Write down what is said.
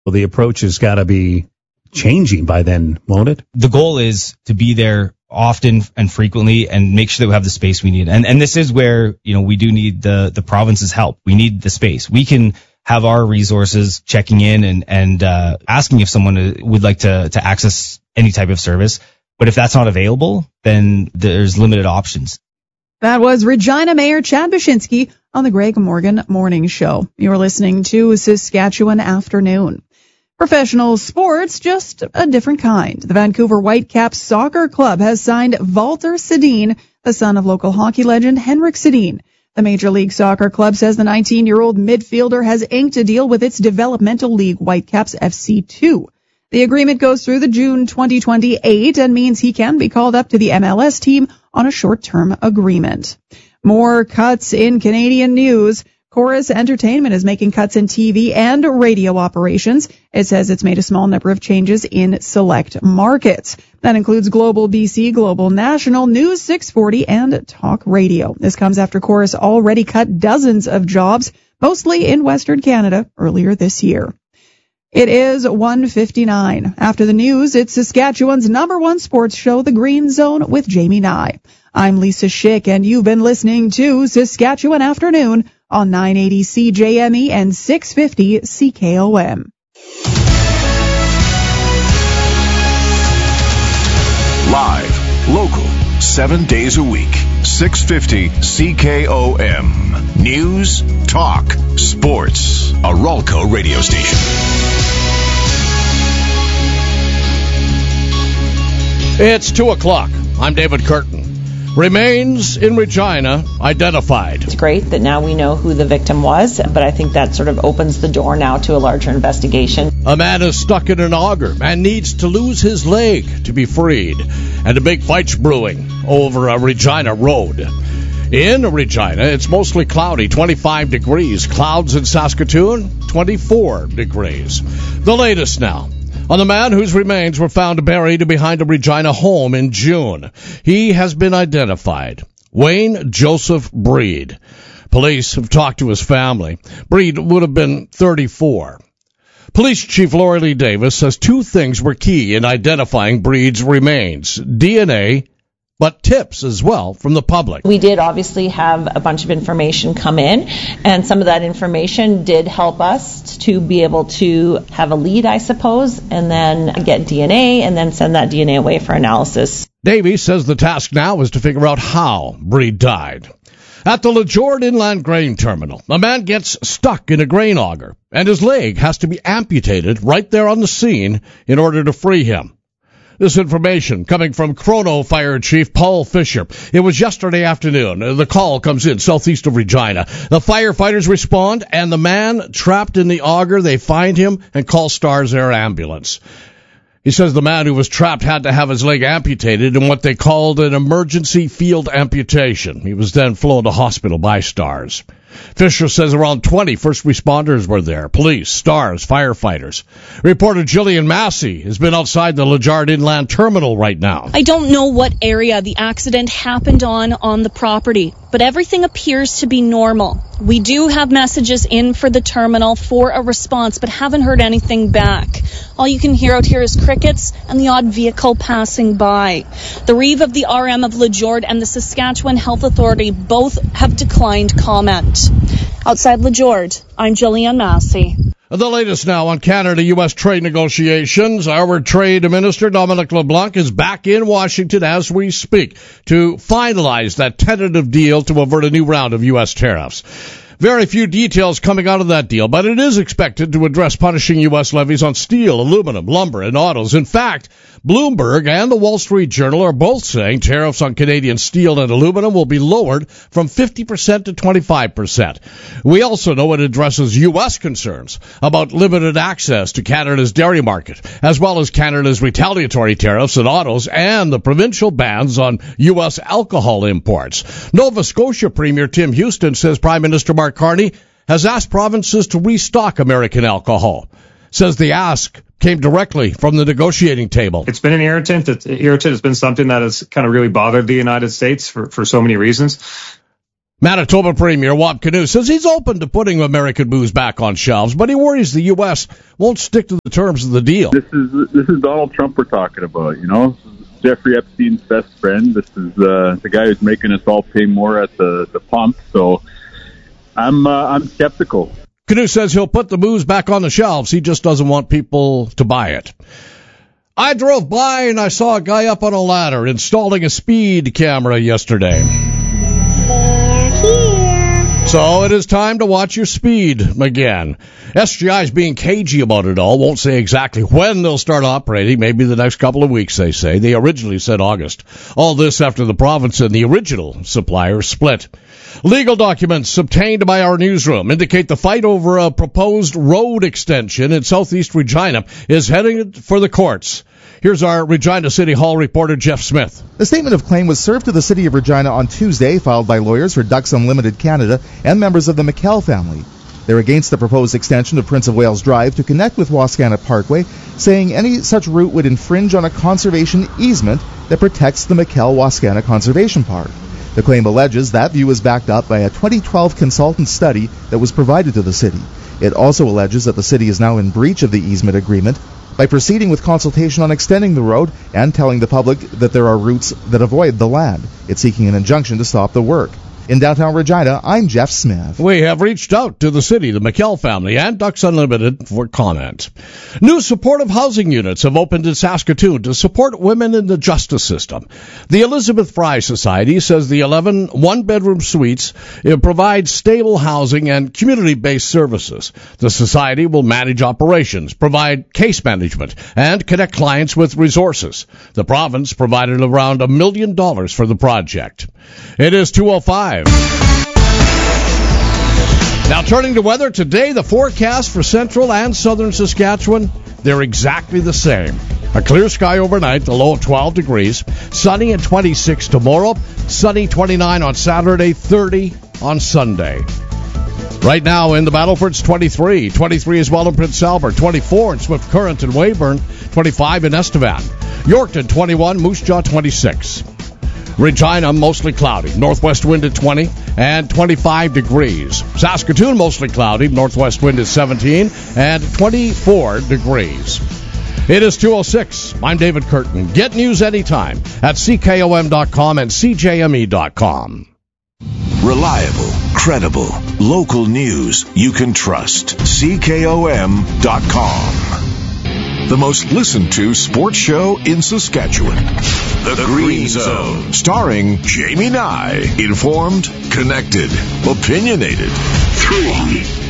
Well, the approach has got to be changing by then, won't it? The goal is to be there often and frequently and make sure that we have the space we need. And this is where, we do need the province's help. We need the space. We can have our resources checking in and asking if someone would like to access any type of service. But if that's not available, then there's limited options. That was Regina Mayor Chad Baczynski on the Greg Morgan Morning Show. You're listening to Saskatchewan Afternoon. Professional sports, just a different kind. The Vancouver Whitecaps Soccer Club has signed Walter Sedin, the son of local hockey legend Henrik Sedin. The Major League Soccer Club says the 19-year-old midfielder has inked a deal with its developmental league Whitecaps FC2. The agreement goes through the June 2028 and means he can be called up to the MLS team on a short-term agreement. More cuts in Canadian news. Chorus Entertainment is making cuts in TV and radio operations. It says it's made a small number of changes in select markets. That includes Global BC, Global National, News 640, and Talk Radio. This comes after Chorus already cut dozens of jobs, mostly in Western Canada, earlier this year. It is 1:59. After the news, it's Saskatchewan's #1 sports show, The Green Zone, with Jamie Nye. I'm Lisa Schick, and you've been listening to Saskatchewan Afternoon on 980 CJME and 650 CKOM. Live, local, 7 days a week, 650 CKOM. News, talk, sports. A Ralco radio station. It's 2 o'clock. I'm David Curtin. Remains in Regina identified. It's great that now we know who the victim was, but I think that sort of opens the door now to a larger investigation. A man is stuck in an auger and needs to lose his leg to be freed. And a big fight's brewing over a Regina road. In Regina, it's mostly cloudy, 25 degrees. Clouds in Saskatoon, 24 degrees. The latest now on the man whose remains were found buried behind a Regina home in June. He has been identified. Wayne Joseph Breed. Police have talked to his family. Breed would have been 34. Police Chief Lori Lee Davis says two things were key in identifying Breed's remains: DNA, but tips as well from the public. We did obviously have a bunch of information come in, and some of that information did help us to be able to have a lead, I suppose, and then get DNA and then send that DNA away for analysis. Davies says the task now is to figure out how Breed died. At the LeJord Inland Grain Terminal, a man gets stuck in a grain auger, and his leg has to be amputated right there on the scene in order to free him. This information coming from Chrono Fire Chief Paul Fisher. It was yesterday afternoon. The call comes in southeast of Regina. The firefighters respond, and the man trapped in the auger, they find him and call Stars Air Ambulance. He says the man who was trapped had to have his leg amputated in what they called an emergency field amputation. He was then flown to hospital by Stars. Fisher says around 20 first responders were there. Police, Stars, firefighters. Reporter Jillian Massey has been outside the LeJord Inland Terminal right now. I don't know what area the accident happened on the property, but everything appears to be normal. We do have messages in for the terminal for a response, but haven't heard anything back. All you can hear out here is crickets and the odd vehicle passing by. The Reeve of the RM of LeJord and the Saskatchewan Health Authority both have declined comment. Outside LeJord, I'm Jillian Massey. The latest now on Canada-U.S. trade negotiations. Our Trade Minister, Dominic LeBlanc, is back in Washington as we speak to finalize that tentative deal to avert a new round of U.S. tariffs. Very few details coming out of that deal, but it is expected to address punishing U.S. levies on steel, aluminum, lumber, and autos. In fact, Bloomberg and the Wall Street Journal are both saying tariffs on Canadian steel and aluminum will be lowered from 50% to 25%. We also know it addresses U.S. concerns about limited access to Canada's dairy market, as well as Canada's retaliatory tariffs on autos and the provincial bans on U.S. alcohol imports. Nova Scotia Premier Tim Houston says Prime Minister Mark Carney has asked provinces to restock American alcohol. Says the ask came directly from the negotiating table. It's been an irritant. Irritant has been something that has kind of really bothered the United States for so many reasons. Manitoba Premier Wap Kinew says he's open to putting American booze back on shelves, but he worries the U.S. won't stick to the terms of the deal. This is Donald Trump we're talking about, you know. This is Jeffrey Epstein's best friend. This is the guy who's making us all pay more at the pump. So I'm skeptical. Kinew says he'll put the booze back on the shelves. He just doesn't want people to buy it. I drove by and I saw a guy up on a ladder installing a speed camera yesterday. So it is time to watch your speed again. SGI is being cagey about it all. Won't say exactly when they'll start operating. Maybe the next couple of weeks, they say. They originally said August. All this after the province and the original supplier split. Legal documents obtained by our newsroom indicate the fight over a proposed road extension in southeast Regina is heading for the courts. Here's our Regina City Hall reporter, Jeff Smith. The statement of claim was served to the City of Regina on Tuesday, filed by lawyers for Ducks Unlimited Canada and members of the McKell family. They're against the proposed extension of Prince of Wales Drive to connect with Wascana Parkway, saying any such route would infringe on a conservation easement that protects the McKell-Wascana Conservation Park. The claim alleges that view is backed up by a 2012 consultant study that was provided to the city. It also alleges that the city is now in breach of the easement agreement by proceeding with consultation on extending the road and telling the public that there are routes that avoid the land. It's seeking an injunction to stop the work. In downtown Regina, I'm Jeff Smith. We have reached out to the city, the McKell family, and Ducks Unlimited for comment. New supportive housing units have opened in Saskatoon to support women in the justice system. The Elizabeth Fry Society says the 11 one-bedroom suites provide stable housing and community-based services. The society will manage operations, provide case management, and connect clients with resources. The province provided around $1 million for the project. It is 2:05. Now turning to weather, today the forecast for central and southern Saskatchewan, they're exactly the same. A clear sky overnight, a low of 12 degrees, sunny at 26 tomorrow, sunny 29 on Saturday, 30 on Sunday. Right now in the Battleford, it's 23. 23 as well in Prince Albert, 24 in Swift Current and Weyburn, 25 in Estevan. Yorkton, 21, Moose Jaw, 26. Regina, mostly cloudy. Northwest wind at 20 and 25 degrees. Saskatoon, mostly cloudy. Northwest wind at 17 and 24 degrees. It is 2:06. I'm David Curtin. Get news anytime at CKOM.com and CJME.com. Reliable, credible, local news you can trust. CKOM.com. The most listened to sports show in Saskatchewan. The Green Zone. Starring Jamie Nye. Informed, connected, opinionated. 3